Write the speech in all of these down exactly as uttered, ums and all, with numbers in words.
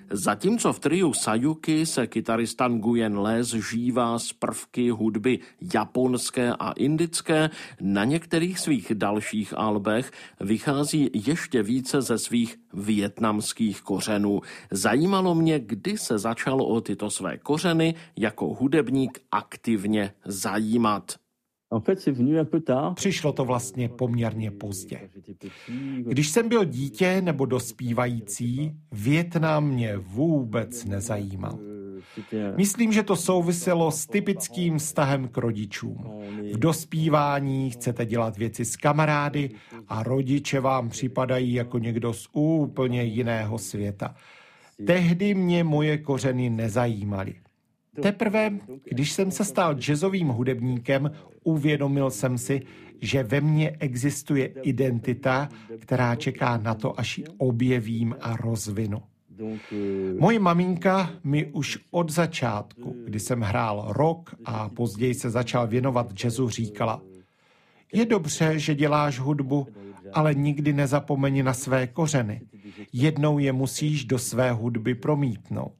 Zatímco v triu Sayuki se kytarista Nguyen Le zžívá z prvky hudby japonské a indické, na některých svých dalších albech vychází ještě více ze svých vietnamských kořenů. Zajímalo mě, kdy se začal o tyto své kořeny jako hudebník aktivně zajímat. Přišlo to vlastně poměrně pozdě. Když jsem byl dítě nebo dospívající, Vietnam mě vůbec nezajímal. Myslím, že to souviselo s typickým vztahem k rodičům. V dospívání chcete dělat věci s kamarády a rodiče vám připadají jako někdo z úplně jiného světa. Tehdy mě moje kořeny nezajímaly. Teprve, když jsem se stal jazzovým hudebníkem, uvědomil jsem si, že ve mně existuje identita, která čeká na to, až ji objevím a rozvinu. Moje maminka mi už od začátku, kdy jsem hrál rock a později se začal věnovat jazzu, říkala: je dobře, že děláš hudbu, ale nikdy nezapomeň na své kořeny. Jednou je musíš do své hudby promítnout.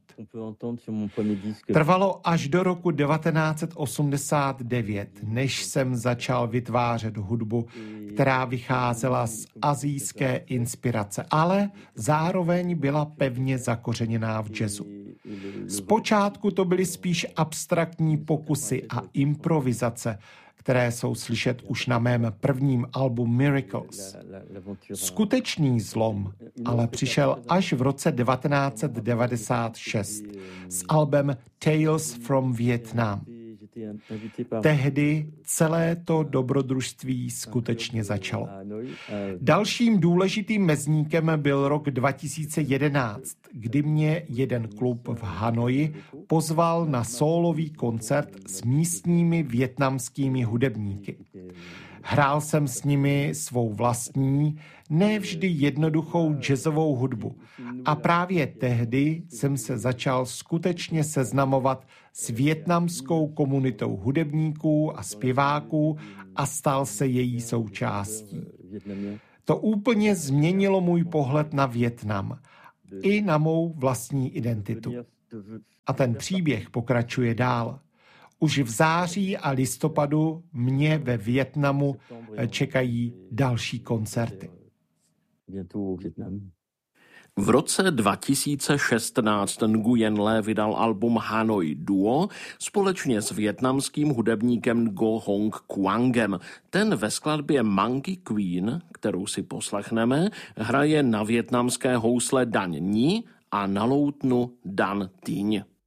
Trvalo až do roku devatenáct set osmdesát devět, než jsem začal vytvářet hudbu, která vycházela z asijské inspirace, ale zároveň byla pevně zakořeněná v jazzu. Zpočátku to byly spíš abstraktní pokusy a improvizace, které jsou slyšet už na mém prvním albu Miracles. Skutečný zlom ale přišel až v roce devatenáct set devadesát šest s albem Tales from Vietnam. Tehdy celé to dobrodružství skutečně začalo. Dalším důležitým mezníkem byl rok dva tisíce jedenáct, kdy mě jeden klub v Hanoji pozval na sólový koncert s místními vietnamskými hudebníky. Hrál jsem s nimi svou vlastní, ne vždy jednoduchou jazzovou hudbu. A právě tehdy jsem se začal skutečně seznamovat s vietnamskou komunitou hudebníků a zpěváků a stal se její součástí. To úplně změnilo můj pohled na Vietnam i na mou vlastní identitu. A ten příběh pokračuje dál. Už v září a listopadu mě ve Vietnamu čekají další koncerty. V roce dva tisíce šestnáct Nguyen Le vydal album Hanoi Duo společně s vietnamským hudebníkem Ngo Hong Quangem. Ten ve skladbě Monkey Queen, kterou si poslechneme, hraje na vietnamské housle Dan Nhi a na loutnu Dan Tinh.